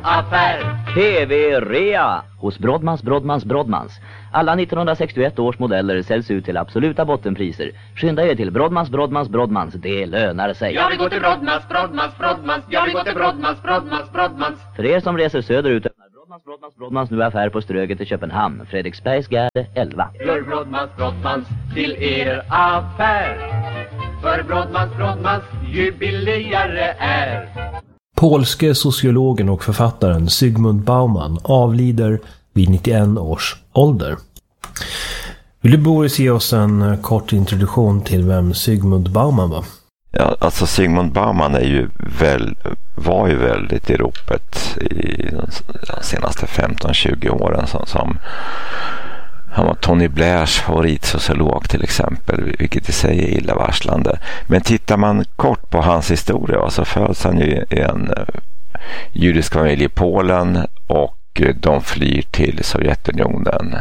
Affär. TV-rea hos Brodmans. Alla 1961 års modeller säljs ut till absoluta bottenpriser. Skynda er till Brodmans. Det lönar sig. Jag vill gå till Brodmans. Jag vill gå till Brodmans. För er som reser söderut öppnar Brodmans nu affär på Ströget i Köpenhamn. Fredriksbergsgärde 11. Gör Brodmans till er affär. För Brodmans ju billigare är. Polske sociologen och författaren Zygmunt Bauman avlider vid 91 års ålder. Vill du, Boris, ge oss en kort introduktion till vem Zygmunt Bauman var? Ja, alltså Zygmunt Bauman var ju väldigt i ropet i de senaste 15-20 åren som han var Tony Blairs favoritsociolog till exempel, vilket i sig är illavarslande. Men tittar man kort på hans historia så föds han ju i en judisk familj i Polen och de flyr till Sovjetunionen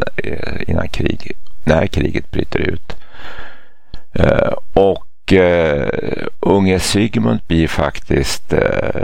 när kriget bryter ut. Unge Zygmunt blir faktiskt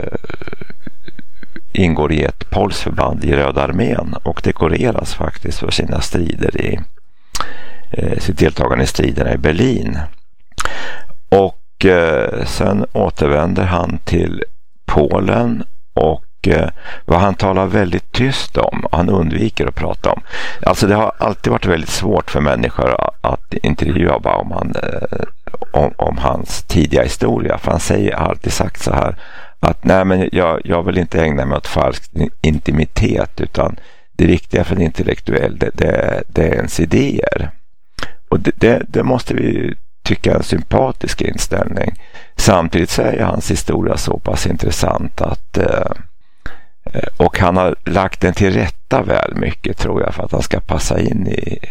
ingår i ett polskt förband i Röda armén och dekoreras faktiskt för sina strider sitt deltagande i striderna i Berlin. Och sen återvänder han till Polen och vad han talar väldigt tyst om, han undviker att prata om. Alltså det har alltid varit väldigt svårt för människor att intervjua Bauman om hans tidiga historia, för han har alltid sagt så här att nej, men jag vill inte ägna mig åt falsk intimitet, utan det viktiga för en intellektuell det är ens idéer. Och det måste vi tycka är en sympatisk inställning. Samtidigt så är hans historia så pass intressant att och han har lagt den till rätta väl mycket, tror jag, för att han ska passa in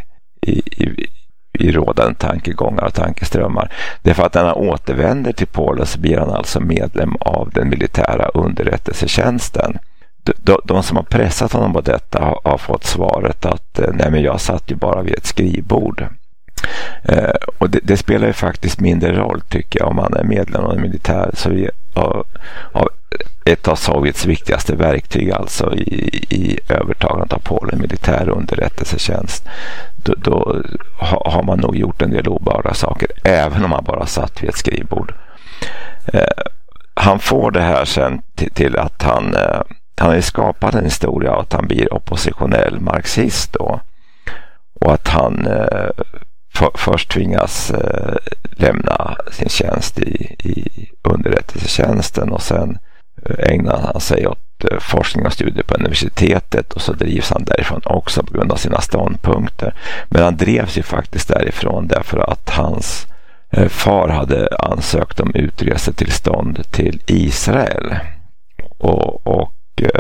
i rådande tankegångar och tankeströmmar. Därför att när han återvänder till Polen så blir han alltså medlem av den militära underrättelsetjänsten. De som har pressat honom på detta har fått svaret att nej, men jag satt ju bara vid ett skrivbord. Och det spelar ju faktiskt mindre roll, tycker jag, om man är medlem av en militär, så av ett av Sovjets viktigaste verktyg, alltså i övertagandet av Polen, militär underrättelsetjänst. Då har man nog gjort en del obehagliga saker, även om man bara satt vid ett skrivbord. Han får det här sen till att han har skapat en historia av att han blir oppositionell marxist då, och att han först tvingas lämna sin tjänst i underrättelsetjänsten, och sen ägnar han sig åt forskning och studier på universitetet, och så drivs han därifrån också på grund av sina ståndpunkter. Men han drevs ju faktiskt därifrån därför att hans far hade ansökt om utresetillstånd till Israel. Och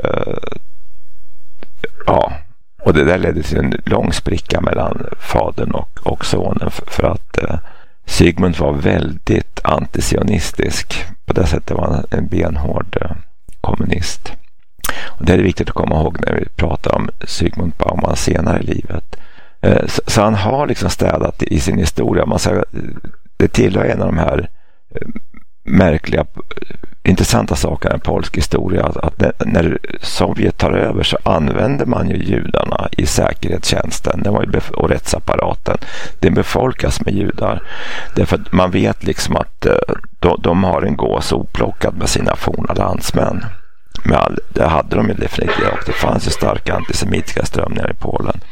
det där ledde till en lång spricka mellan fadern och sonen, för att Zygmunt var väldigt antisionistisk. På det sättet var han en benhård kommunist. Och det är viktigt att komma ihåg när vi pratar om Zygmunt Bauman senare i livet. Så han har liksom städat i sin historia. Man säger, det tillhör en av de här märkliga, intressanta sakerna i polsk historia, att när Sovjet tar över så använder man ju judarna i säkerhetstjänsten och rättsapparaten. Den befolkas med judar, därför att man vet liksom att de har en gås oplockad med sina forna landsmän. Det hade de ju definitivt, och det fanns ju starka antisemitiska strömningar i Polen.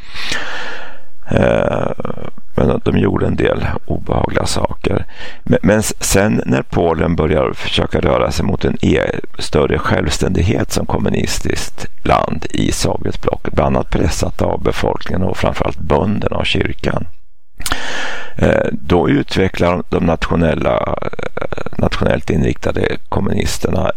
Men de gjorde en del obehagliga saker. Men sen när Polen börjar försöka röra sig mot en större självständighet som kommunistiskt land i Sovjetblocket, bland annat pressat av befolkningen och framförallt bönderna och kyrkan, då utvecklar de nationellt inriktade kommunisterna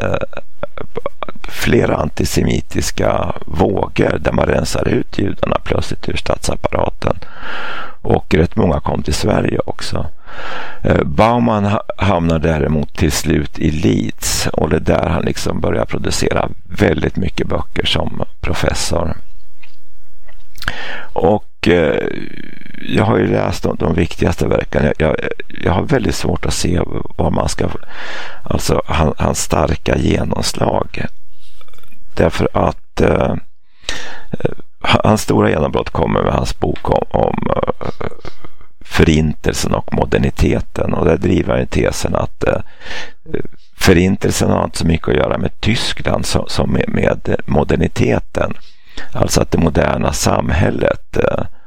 flera antisemitiska vågor där man rensar ut judarna plötsligt ur statsapparaten, och rätt många kom till Sverige också. Bauman hamnar däremot till slut i Leeds, och det är där han liksom börjar producera väldigt mycket böcker som professor. Och jag har ju läst de viktigaste verken. Jag har väldigt svårt att se var man ska, alltså hans starka genomslag. Därför att hans stora genombrott kommer med hans bok om förintelsen och moderniteten. Och där driver han tesen att förintelsen har inte så mycket att göra med Tyskland som med moderniteten. Alltså att det moderna samhället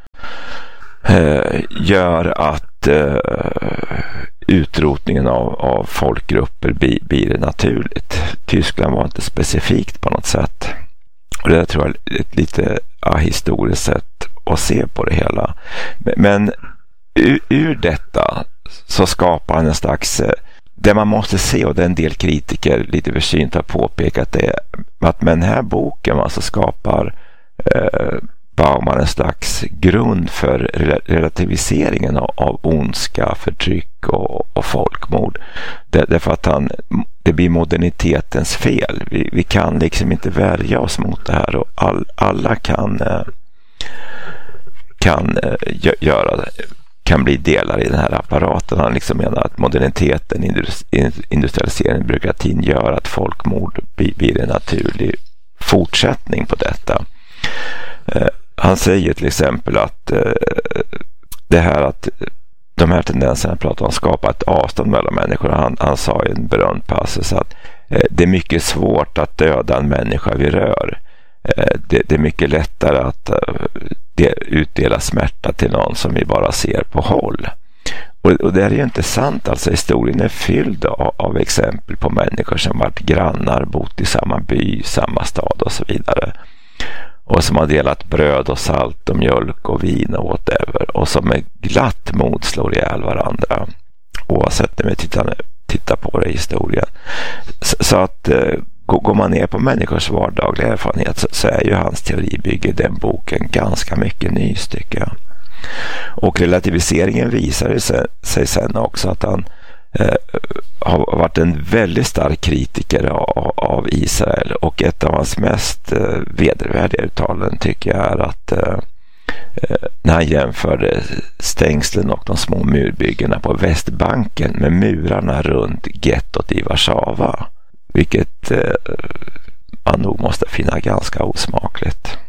gör att utrotningen av folkgrupper blir naturligt. Tyskland var inte specifikt på något sätt. Och det tror jag är ett lite historiskt sätt att se på det hela. Men ur detta så skapar han en slags, det man måste se, och det en del kritiker lite försynt har påpekat, det är att med den här boken alltså skapar Bauman en slags grund för relativiseringen av ondska, förtryck och folkmord. Därför att det blir modernitetens fel. Vi kan liksom inte värja oss mot det här, och alla kan bli delar i den här apparaten. Han liksom menar att moderniteten, industrialiseringen, byråkratin gör att folkmord blir en naturlig fortsättning på detta. Han säger till exempel att det här att de här tendenserna pratar om skapar ett avstånd mellan människor. Han sa i en berömd passus att det är mycket svårt att döda en människa vi rör. Det är mycket lättare att utdela smärta till någon som vi bara ser på håll. Och det är ju inte sant. Alltså historien är fylld av exempel på människor som varit grannar, bott i samma by, samma stad och så vidare. Och som har delat bröd och salt och mjölk och vin och whatever. Och som med glatt mod slår ihjäl varandra. Oavsett när vi tittar på det i historien. Så att går man ner på människors vardagliga erfarenhet så är ju hans teoribygge, den boken, ganska mycket nys, tycker jag. Och relativiseringen visar sig sen också att han har varit en väldigt stark kritiker av Israel, och ett av hans mest vedervärdiga uttalanden tycker jag är att när han jämförde stängslen och de små murbyggena på Västbanken med murarna runt gettot i Warszawa, vilket man nog måste finna ganska osmakligt.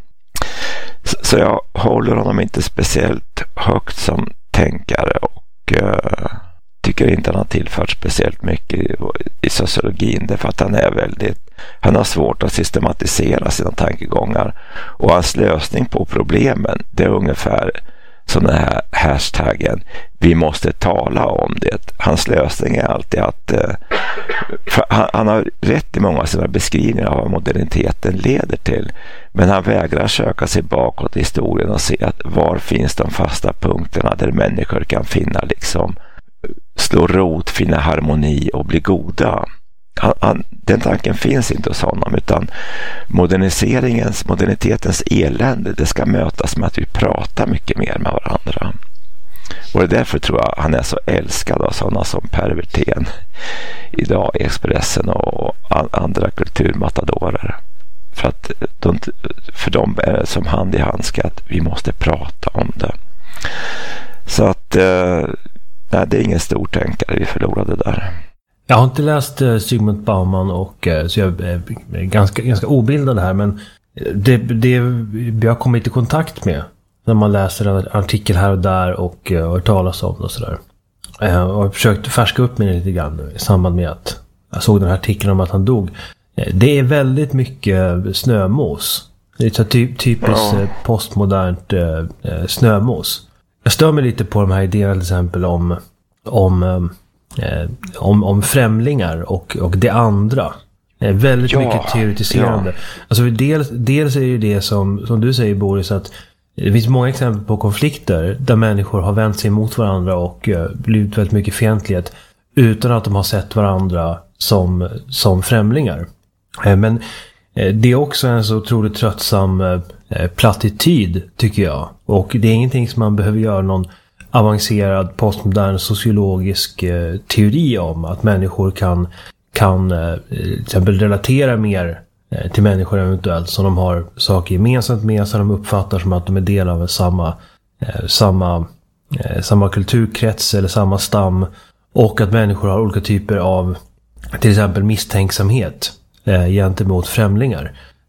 Så jag håller honom inte speciellt högt som tänkare, och tycker inte han har tillfört speciellt mycket i sociologin, därför att han har svårt att systematisera sina tankegångar, och hans lösning på problemen, det är ungefär som den här hashtaggen vi måste tala om det. Hans lösning är alltid att han har rätt i många av sina beskrivningar av vad moderniteten leder till, men han vägrar söka sig bakåt i historien och se att var finns de fasta punkterna där människor kan finna slå rot, finna harmoni och bli goda. Den tanken finns inte hos honom, utan modernitetens elände, det ska mötas med att vi pratar mycket mer med varandra. Och det är därför tror jag han är så älskad av sådana som Per Werthén idag i Expressen och andra kulturmatadorer. För dem är det som hand i handske att vi måste prata om det. Så att nej, det är ingen stor tänkare vi förlorade där. Jag har inte läst Zygmunt Bauman, och så jag är ganska obildad här, men det jag har kommit i kontakt med när man läser en artikel här och där och hör talas om det och sådär. Och jag har försökt färska upp mig lite grann i samband med att jag såg den här artikeln om att han dog. Det är väldigt mycket snömos. Det är så typiskt postmodernt snömos. Jag stör mig lite på de här idéerna till exempel om främlingar och det andra. Väldigt mycket teoretiserande. Ja. Alltså dels är ju det som du säger, Boris, att det finns många exempel på konflikter där människor har vänt sig mot varandra och blivit väldigt mycket fientlighet utan att de har sett varandra som främlingar. Men det är också en så otroligt tröttsam plattityd, tycker jag. Och det är ingenting som man behöver göra någon avancerad postmodern sociologisk teori om, att människor kan till exempel relatera mer till människor eventuellt som de har saker gemensamt med, som de uppfattar som att de är del av samma kulturkrets eller samma stam, och att människor har olika typer av till exempel misstänksamhet gentemot främlingar.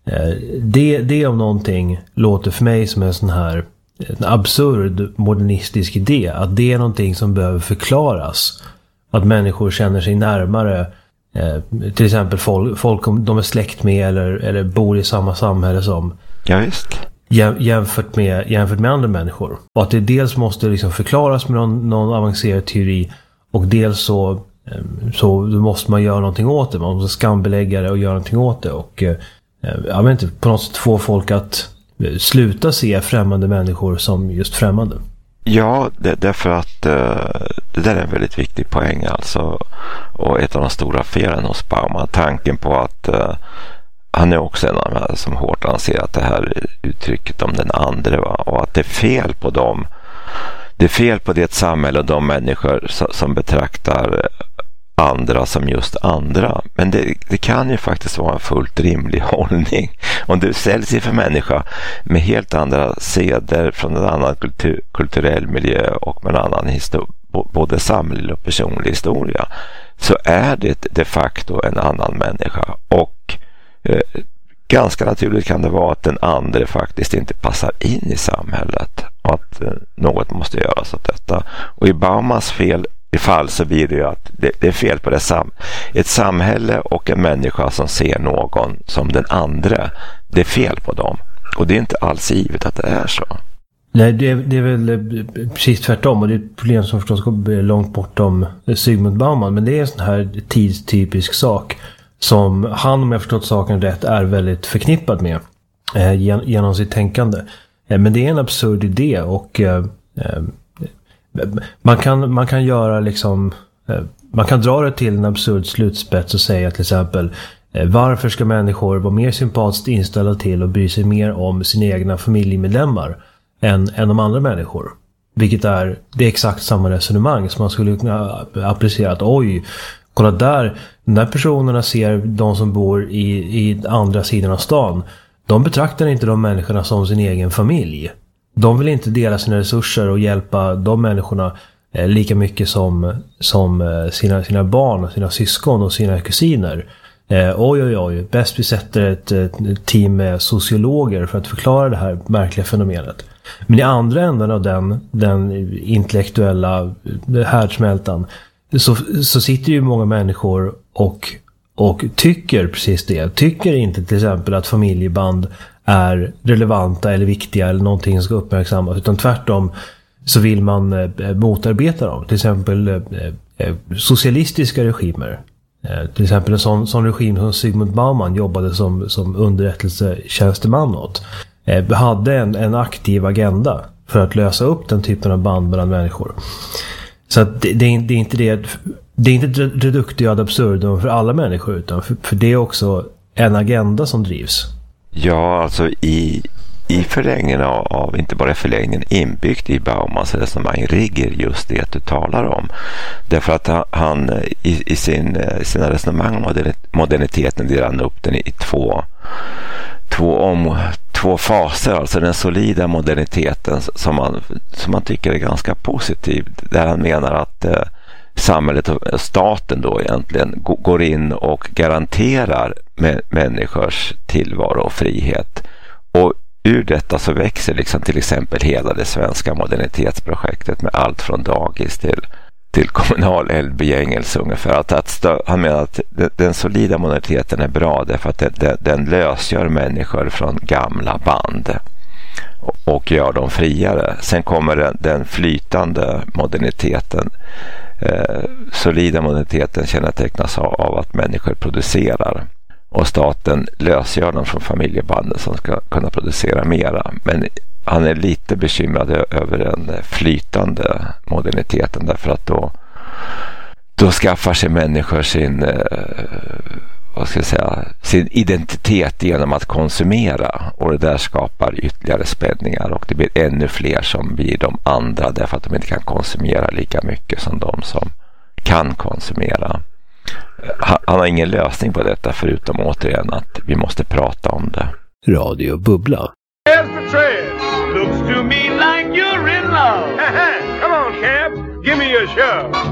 Det om någonting låter för mig som en sån här en absurd modernistisk idé. Att det är någonting som behöver förklaras. Att människor känner sig närmare till exempel folk de är släkt med eller bor i samma samhälle som. Ja, visst. Jämfört med andra människor. Och att det dels måste liksom förklaras med någon avancerad teori, och dels så måste man göra någonting åt det. Man måste skambelägga det och göra någonting åt det. Och jag vet inte, på något sätt få folk att sluta se främmande människor som just främmande. Ja, därför att det där är en väldigt viktig poäng alltså. Och ett av de stora felen hos Bauman, tanken på att han är också en av de som hårt anser att det här uttrycket om den andra, va? Och att det är fel på dem. Det är fel på det samhälle och de människor som betraktar andra som just andra. Men det kan ju faktiskt vara en fullt rimlig hållning. Om du säljs för människa med helt andra seder från en annan kulturell miljö och med en annan både samhällelig och personlig historia, så är det de facto en annan människa. Och ganska naturligt kan det vara att den andra faktiskt inte passar in i samhället och att något måste göras åt detta. Och i Baumans fall så blir det ju att det är fel på ett samhälle och en människa som ser någon som den andra. Det är fel på dem. Och det är inte alls givet att det är så. Nej, det är väl precis tvärtom, och det är ett problem som förstås går långt bortom Zygmunt Bauman, men det är en sån här tidstypisk sak som han, om jag förstått saken rätt, är väldigt förknippad med genom sitt tänkande. Men det är en absurd idé, och man kan göra liksom, man kan dra det till en absurd slutspets och säga till exempel, varför ska människor vara mer sympatiskt inställda till och bry sig mer om sina egna familjemedlemmar än de andra människor? Vilket är exakt samma resonemang som man skulle kunna applicera att oj, kolla där, de där personerna ser de som bor i andra sidan av stan. De betraktar inte de människorna som sin egen familj. De vill inte dela sina resurser och hjälpa de människorna lika mycket som sina barn, sina syskon och sina kusiner. Oj, bäst vi sätter ett team med sociologer för att förklara det här märkliga fenomenet. Men i andra änden av den intellektuella härdsmältan så sitter ju många människor och tycker precis det. Tycker inte till exempel att familjeband är relevanta eller viktiga eller någonting som ska uppmärksammas, utan tvärtom så vill man motarbeta dem. Till exempel socialistiska regimer. Till exempel en sån regim som Zygmunt Bauman jobbade som underrättelsetjänsteman åt. Hade en aktiv agenda för att lösa upp den typen av band mellan människor. Så att det är inte det är inte ett reductio ad absurdum för alla människor, utan för det är också en agenda som drivs. Ja, alltså i förlängningen av inte bara förlängningen, inbyggt i Baumans resonemang ligger just det du talar om. Därför att han i sina resonemang om moderniteten delar han upp den i två faser. Alltså den solida moderniteten som man tycker är ganska positiv, där han menar att samhället och staten då egentligen går in och garanterar människors tillvaro och frihet. Och ur detta så växer liksom till exempel hela det svenska modernitetsprojektet med allt från dagis till kommunal eldbegängelse ungefär. Han menar att den solida moderniteten är bra därför att den lösgör människor från gamla band och gör dem friare. Sen kommer den flytande moderniteten. Solida moderniteten kännetecknas av att människor producerar och staten lösgör dem från familjebanden som ska kunna producera mera. Men han är lite bekymrad över den flytande moderniteten, därför att då skaffar sig människor sin identitet genom att konsumera, och det där skapar ytterligare spänningar, och det blir ännu fler som blir de andra därför att de inte kan konsumera lika mycket som de som kan konsumera. Han har ingen lösning på detta förutom återigen att vi måste prata om det. Radio Bubbla. Looks to me like you're in love. Come on, Cap, give me your shove.